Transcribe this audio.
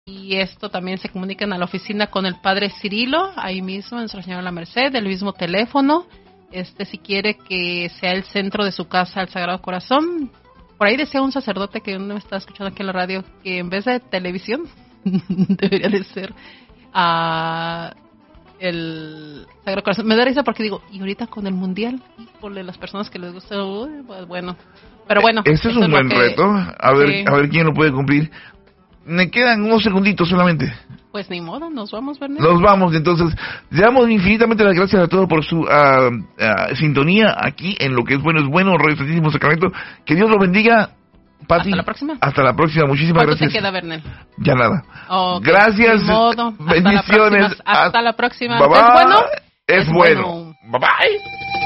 Y esto también se comunican a la oficina con el padre Cirilo, ahí mismo en Nuestra Señora de la Merced, el mismo teléfono. Si quiere que sea el centro de su casa el Sagrado Corazón. Por ahí decía un sacerdote que uno me estaba escuchando aquí en la radio que en vez de televisión debería de ser el Sagrado Corazón. Me da risa porque digo, y ahorita con el mundial, híjole, las personas que les gusta, pues bueno. Pero bueno. Ese es un buen reto. A ver quién lo puede cumplir. Me quedan unos segunditos solamente. Pues ni modo, nos vamos, Bernal. Nos vamos, entonces. Le damos infinitamente las gracias a todos por su sintonía aquí en Lo que es bueno, Radio Santísimo Sacramento. Que Dios lo bendiga, Pati. Hasta la próxima. Hasta la próxima, muchísimas gracias. ¿Cuánto te queda, Bernal? Ya nada. Okay, gracias, ni modo. bendiciones. Hasta la próxima. Bye bye. ¿Es bueno? Es bueno. Bye bye.